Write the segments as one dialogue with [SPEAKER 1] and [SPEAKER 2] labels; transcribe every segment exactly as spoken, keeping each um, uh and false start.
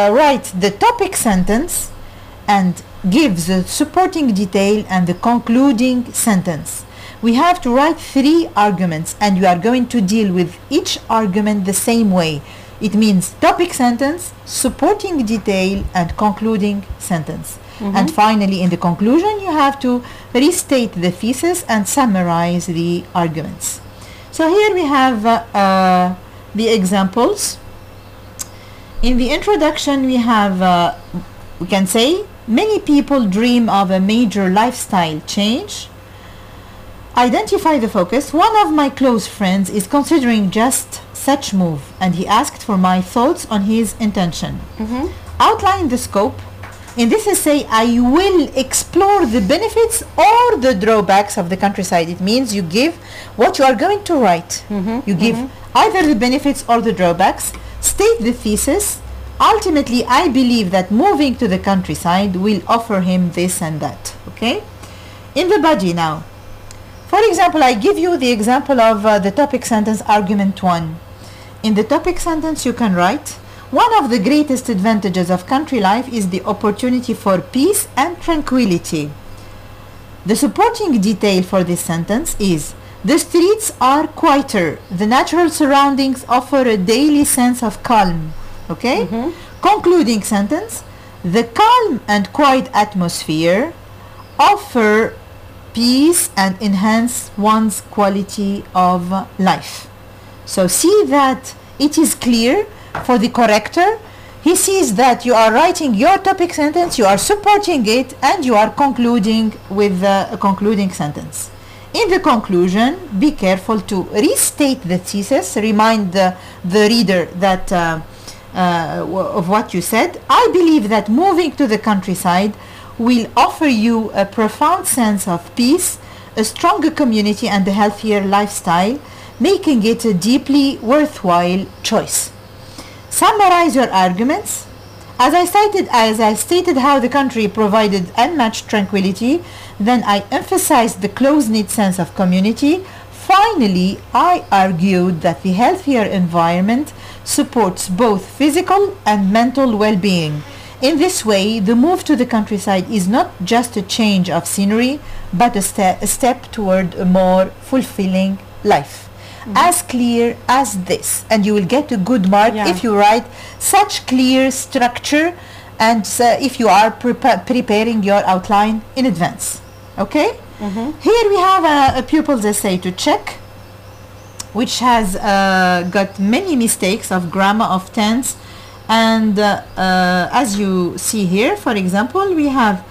[SPEAKER 1] uh, write the topic sentence and give the supporting detail and the concluding sentence. We have to write three arguments, and you are going to deal with each argument the same way. It means topic sentence, supporting detail, and concluding sentence. Mm-hmm. And finally, in the conclusion, you have to restate the thesis and summarize the arguments. So here we have uh, uh, the examples. In the introduction, we have, uh, we can say, many people dream of a major lifestyle change. Identify the focus. One of my close friends is considering just such move, and he asked for my thoughts on his intention. Mm-hmm. Outline the scope. In this essay, I will explore the benefits or the drawbacks of the countryside. It means you give what you are going to write. Mm-hmm. You give mm-hmm. either the benefits or the drawbacks. State the thesis. Ultimately, I believe that moving to the countryside will offer him this and that. Okay? In the body now. For example, I give you the example of uh, the topic sentence argument one. In the topic sentence, you can write, one of the greatest advantages of country life is the opportunity for peace and tranquility. The supporting detail for this sentence is, the streets are quieter. The natural surroundings offer a daily sense of calm. Okay? Mm-hmm. Concluding sentence, the calm and quiet atmosphere offer peace and enhance one's quality of life. So see that it is clear for the corrector. He sees that you are writing your topic sentence, you are supporting it, and you are concluding with uh, a concluding sentence. In the conclusion, be careful to restate the thesis, remind the, the reader that uh, uh, of what you said. I believe that moving to the countryside will offer you a profound sense of peace, a stronger community, and a healthier lifestyle, making it a deeply worthwhile choice. Summarize your arguments. As I stated, as I stated how the country provided unmatched tranquility, then I emphasized the close-knit sense of community. Finally, I argued that the healthier environment supports both physical and mental well-being. In this way, the move to the countryside is not just a change of scenery, but a, ste- a step toward a more fulfilling life. Mm-hmm. As clear as this, and you will get a good mark yeah. if you write such clear structure, and uh, if you are prepa- preparing your outline in advance. Okay? Mm-hmm. Here we have a, a pupil's essay to check, which has uh, got many mistakes of grammar, of tense. And uh, uh, as you see here, for example, we have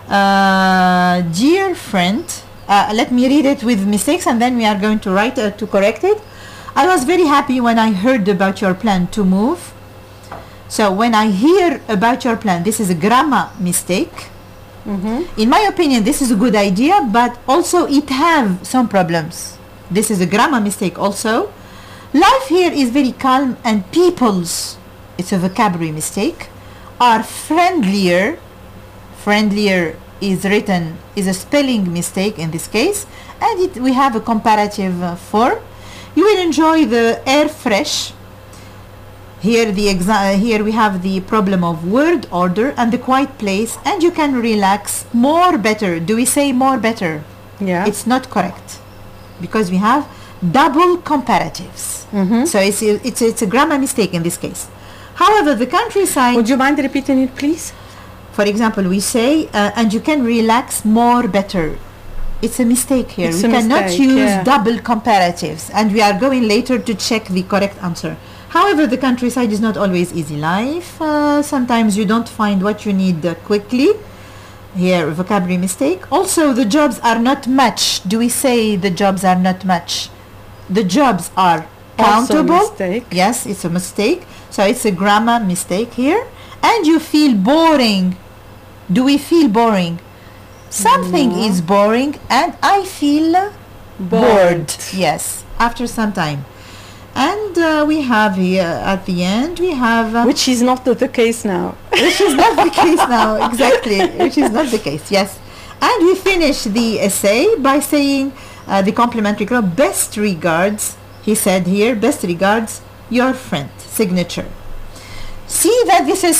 [SPEAKER 1] uh, dear friend. Uh, let me read it with mistakes, and then we are going to write uh, to correct it. I was very happy when I heard about your plan to move. So when I hear about your plan, this is a grammar mistake. Mm-hmm. In my opinion, this is a good idea, but also it have some problems. This is a grammar mistake also. Life here is very calm, and people's, it's a vocabulary mistake, are friendlier. Friendlier is written, is a spelling mistake in this case, and it, we have a comparative uh, form. You will enjoy the air fresh. Here, the exa- here we have the problem of word order and the quiet place, and you can relax more better. Do we say more better?
[SPEAKER 2] Yeah.
[SPEAKER 1] It's not correct, because we have double comparatives. Mm-hmm. So it's, it's, it's a grammar mistake in this case. However, the countryside...
[SPEAKER 2] Would you mind repeating it, please?
[SPEAKER 1] For example, we say, uh, and you can relax more better. It's a mistake here.
[SPEAKER 2] It's
[SPEAKER 1] we cannot
[SPEAKER 2] mistake,
[SPEAKER 1] use
[SPEAKER 2] yeah.
[SPEAKER 1] double comparatives, and we are going later to check the correct answer. However, the countryside is not always easy life. Uh, sometimes you don't find what you need uh, quickly. Here, vocabulary mistake. Also, the jobs are not much. Do we say the jobs are not much? The jobs are countable.
[SPEAKER 2] Also a mistake.
[SPEAKER 1] Yes, it's a mistake. So it's a grammar mistake here. And you feel boring. Do we feel boring? Something
[SPEAKER 2] No.
[SPEAKER 1] is boring, and I feel bored.
[SPEAKER 2] Bored.
[SPEAKER 1] Yes, after some time. And uh, we have here at the end, we have... Uh,
[SPEAKER 2] Which is not the, the case now.
[SPEAKER 1] which is not the case now, exactly. Which is not the case, yes. And we finish the essay by saying uh, the complimentary club, best regards, he said here, best regards, your friend, signature. See that this is